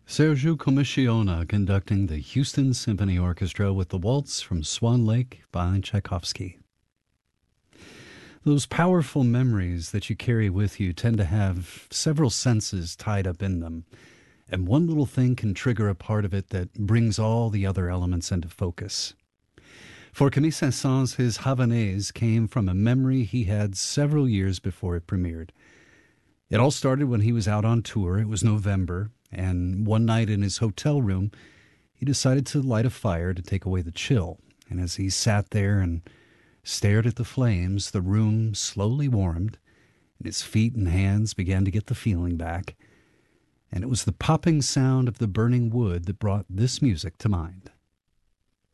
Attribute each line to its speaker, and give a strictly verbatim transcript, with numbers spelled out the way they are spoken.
Speaker 1: Sergio Commissiona conducting the Houston Symphony Orchestra with the Waltz from Swan Lake by Tchaikovsky. Those powerful memories that you carry with you tend to have several senses tied up in them, and one little thing can trigger a part of it that brings all the other elements into focus. For Camille Saint-Saëns, his Havanaise came from a memory he had several years before it premiered. It all started when he was out on tour. It was November, and one night in his hotel room, he decided to light a fire to take away the chill. And as he sat there and stared at the flames, the room slowly warmed, and his feet and hands began to get the feeling back. And it was the popping sound of the burning wood that brought this music to mind.